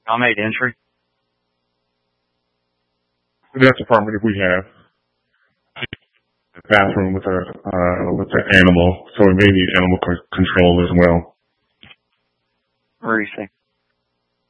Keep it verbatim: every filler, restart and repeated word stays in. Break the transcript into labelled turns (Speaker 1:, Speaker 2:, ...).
Speaker 1: Y'all made entry?
Speaker 2: That's the apartment that we have. A bathroom with a uh, with an animal, so we may need animal c- control as well.
Speaker 1: Where do you think?